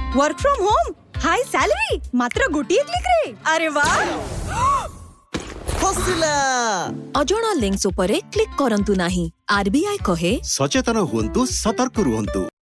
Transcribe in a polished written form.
Work from home high salary मात्र गोटिए click रे। अरे वाह फसिला अजणा लिंक्स उपरे क्लिक करंतु नाही। आरबीआई कहे सचेतन हुंतु, सतर्क रुहंतु।